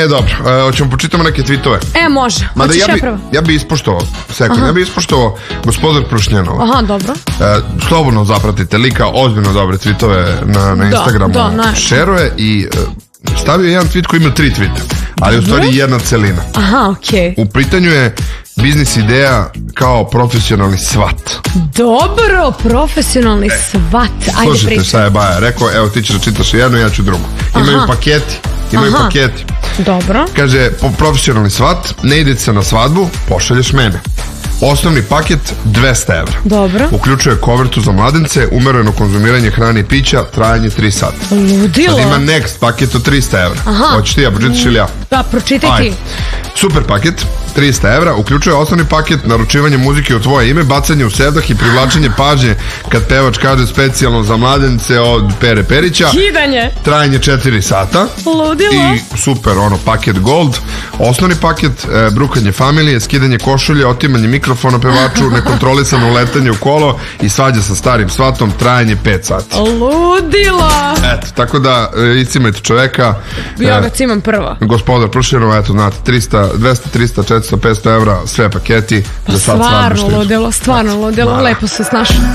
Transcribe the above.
dobro, hoćemo počitamo neke tweetove. Može, Mada hoćeš ja prvo? Ja bi ispoštovao, ja bi ispoštovao gospodar Prušnjanova. Aha, dobro. Slobodno zapratite lika, ozbiljno dobre tweetove na Instagramu. Šeruje i stavio jedan tweet koji ima 3 tweeta, ali u stvari jedna celina. Aha, okej. U pitanju je biznis ideja kao profesionalni svat. Dobro, profesionalni svat. Ajde, slušajte šta je Baja rekao, evo ti ćeš da čitaš jednu, ja ću drugu. Imaju paketi. Dobro. Kaže, profesionalni svat, ne ide se na svadbu, pošalješ mene. Osnovni paket 200 evra. Dobro. Uključuje kovertu za mladence, umereno konzumiranje hrane i pića, trajanje 3 sata. Ludilo. Sad ima next paket od 300 evra. Hoćeš ti, ja pročitaš ili ja? Da, pročitaj ti. Super paket, 300 evra, uključuje osnovni paket, naručivanje muzike u tvoje ime, bacanje u sevdah i privlačenje pažnje kad pevač kaže specijalno za mladence od Pere Perića. Kidanje. Trajanje 4 sata. Ludilo. I super, paket gold. Osnovni paket, brukanje familije, skidanje košulje, otimanje mikrofona pevaču, nekontrolisano uletanje u kolo i svađa sa starim svatom, trajanje 5 sati. Ludilo. Eto, tako da iscimajte čoveka. Ja ga cimam prva. Gospodar Prušnjanova, eto, znate, 200, 300, 400, 500 evra, sve paketi. Stvarno ludilo, lepo se snašao.